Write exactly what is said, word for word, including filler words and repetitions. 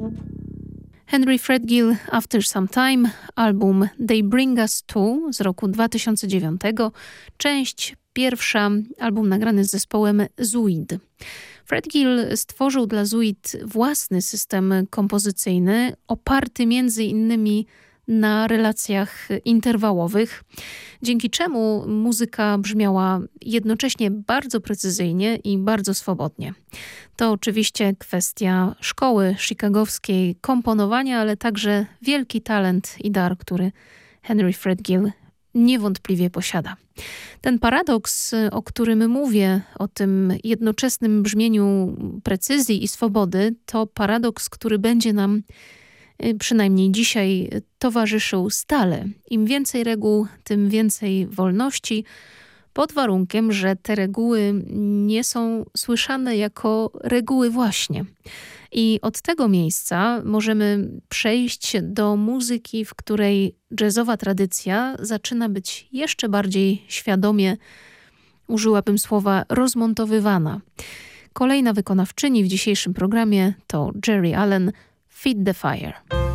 Henry Threadgill, After Some Time, album They Bring Us To z roku dwa tysiące dziewiątego, część pierwsza, album nagrany z zespołem Zuid. Threadgill stworzył dla Zuid własny system kompozycyjny, oparty między innymi na relacjach interwałowych, dzięki czemu muzyka brzmiała jednocześnie bardzo precyzyjnie i bardzo swobodnie. To oczywiście kwestia szkoły chicagowskiej komponowania, ale także wielki talent i dar, który Henry Threadgill niewątpliwie posiada. Ten paradoks, o którym mówię, o tym jednoczesnym brzmieniu precyzji i swobody, to paradoks, który będzie nam przynajmniej dzisiaj towarzyszył stale. Im więcej reguł, tym więcej wolności, pod warunkiem, że te reguły nie są słyszane jako reguły właśnie. I od tego miejsca możemy przejść do muzyki, w której jazzowa tradycja zaczyna być jeszcze bardziej świadomie, użyłabym słowa, rozmontowywana. Kolejna wykonawczyni w dzisiejszym programie to Geri Allen, Feed the Fire.